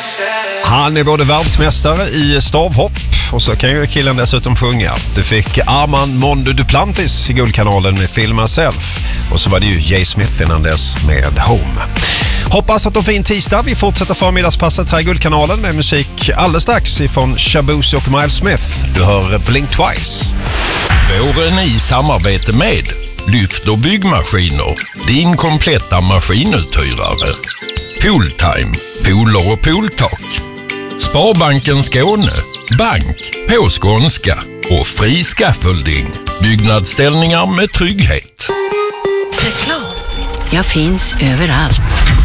Han är både världsmästare i stavhopp och så kan ju killen dessutom sjunga. Du fick Armand Mondo Duplantis i Guldkanalen med Feel Myself. Och så var det ju Jay Smith innan dess med Home. Hoppas att de fin tisdag. Vi fortsätter förmiddagspasset här i Guldkanalen med musik alldeles strax ifrån Shabuzi och Miles Smith. Du hör Blink Twice. Våren i samarbete med Lyft och byggmaskiner. Din kompletta maskinuthyrare. Pooltime, pooler och pooltak. Sparbanken Skåne, bank på skånska och fri scaffolding. Byggnadsställningar med trygghet. Reklam. Jag finns överallt.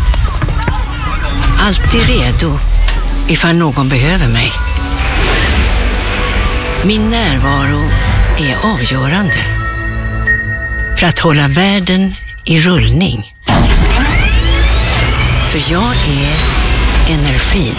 Alltid redo ifall någon behöver mig. Min närvaro är avgörande för att hålla världen i rullning. För jag är energin.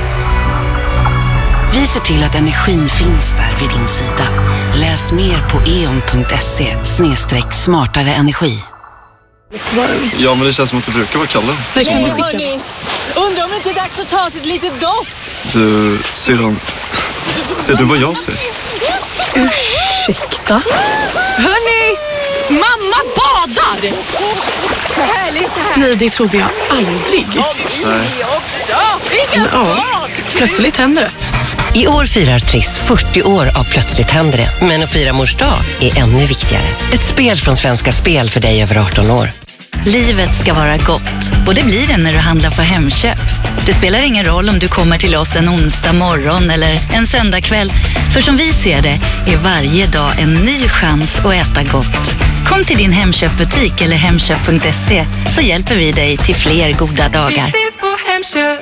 Vi ser till att energin finns där vid din sida. Läs mer på eon.se/smartare energi. Ja, men det känns som att det brukar vara Kalle. Kan du skicka? Undrar om det inte är dags att ta sig ett litet dopp. Du, syrran, ser du vad jag ser? Ursäkta? Hörni! Mamma badar! Härligt det här. Nej, det trodde jag aldrig. Nej. Men, ja, plötsligt händer det. I år firar Triss 40 år av Plötsligt händer det. Men att fira mors dag är ännu viktigare. Ett spel från Svenska Spel för dig över 18 år. Livet ska vara gott, och det blir det när du handlar på Hemköp. Det spelar ingen roll om du kommer till oss en onsdag morgon eller en söndag kväll. För som vi ser det är varje dag en ny chans att äta gott. Kom till din Hemköpbutik eller hemköp.se så hjälper vi dig till fler goda dagar. Vi ses på Hemköp.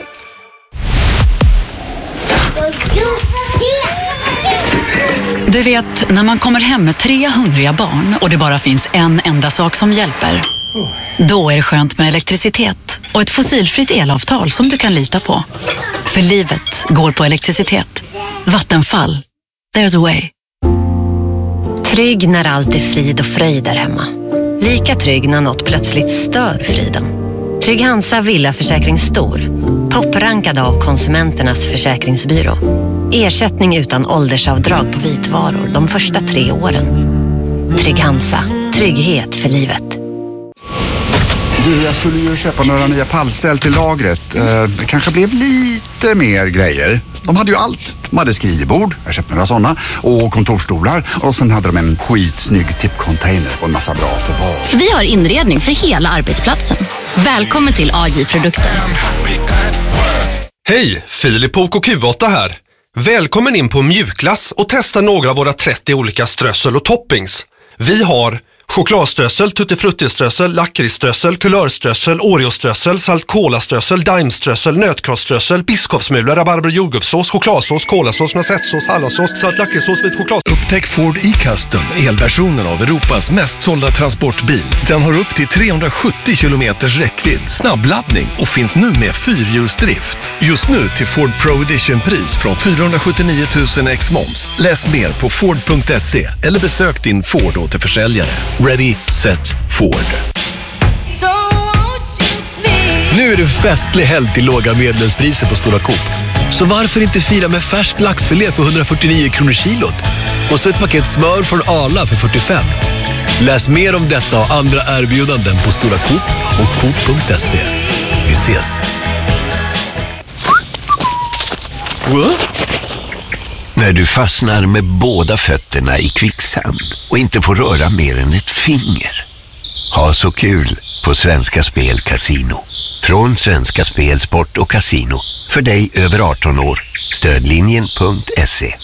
Du vet, när man kommer hem med 3 hungriga barn och det bara finns en enda sak som hjälper. Då är det skönt med elektricitet och ett fossilfritt elavtal som du kan lita på. För livet går på elektricitet. Vattenfall. There's a way. Trygg när allt är frid och fröjd där hemma. Lika trygg när något plötsligt stör friden. Trygg Hansa Villaförsäkring Stor. Topprankad av Konsumenternas försäkringsbyrå. Ersättning utan åldersavdrag på vitvaror de första 3 åren. Trygg Hansa. Trygghet för livet. Du, jag skulle ju köpa några nya pallställ till lagret. Det kanske blev lite mer grejer. De hade ju allt. De hade skrivbord, jag köpte några sådana, och kontorstolar. Och sen hade de en skitsnygg tippcontainer och en massa bra förvar. Vi har inredning för hela arbetsplatsen. Välkommen till AJ Produkter. Hej, Filip på Q8 här. Välkommen in på Mjukglass och testa några av våra 30 olika strössel och toppings. Vi har chokladströssel, tuttifruttiströssel, lakritsströssel, kulörströssel, oreoströssel, saltcolaströssel, daimströssel, nötkrosströssel, biskopsmula, rabarber, jordgubbssås, chokladsås, kolasås, noisette-sås, hallonsås, saltlakritssås, vit choklad. Upptäck Ford e-Custom, elversionen av Europas mest sålda transportbil. Den har upp till 370 kilometers räckvidd, snabbladdning och finns nu med 4-hjulsdrift. Just nu till Ford Pro Edition-pris från 479 000 ex moms. Läs mer på Ford.se eller besök din Ford återförsäljare. Ready, set, Ford. Nu är det festlig helg till låga medlemspriser på Stora Coop. Så varför inte fira med färsk laxfilé för 149 kronor kilot? Och så ett paket smör från Arla för 45. Läs mer om detta och andra erbjudanden på Stora Coop och Coop.se. Vi ses! När du fastnar med båda fötterna i kvicksand och inte får röra mer än ett finger. Ha så kul på Svenska Spel Casino. Från Svenska Spel, Sport och Casino. För dig över 18 år. Stödlinjen.se.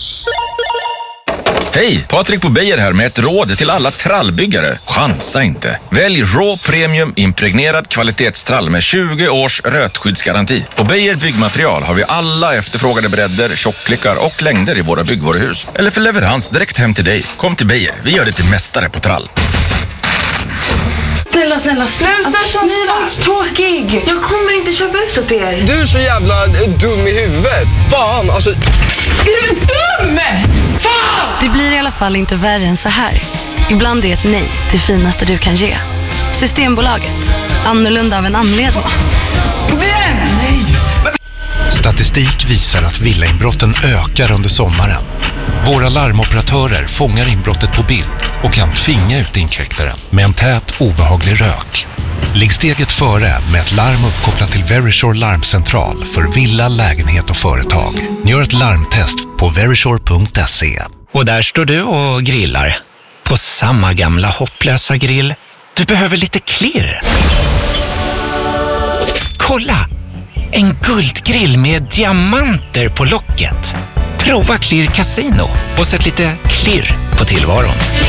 Hej, Patrik på Beijer här med ett råd till alla trallbyggare. Chansa inte. Välj Raw Premium impregnerad kvalitetstrall med 20 års rötskyddsgaranti. På Beijer byggmaterial har vi alla efterfrågade bredder, tjocklekar och längder i våra byggvaruhus. Eller för leverans direkt hem till dig. Kom till Beijer, vi gör det till mästare på trall. Snälla, sluta så tråkig. Jag kommer inte köpa ut åt er. Du är så jävla dum i huvudet. Fan, alltså... Är du dum? Fan! Det blir i alla fall inte värre än så här. Ibland är ett nej det finaste du kan ge. Systembolaget. Annorlunda av en anledning. Kom igen! Nej! Statistik visar att villainbrotten ökar under sommaren. Våra larmoperatörer fångar inbrottet på bild och kan tvinga ut inkräktaren med en tät, obehaglig rök. Ligg steget före med ett larm uppkopplat till Verisure larmcentral för villa, lägenhet och företag. Gör ett larmtest på verisure.se. Och där står du och grillar. På samma gamla hopplösa grill. Du behöver lite klirr. Kolla! En guldgrill med diamanter på locket. Prova Klirr Casino och sätt lite klirr på tillvaron.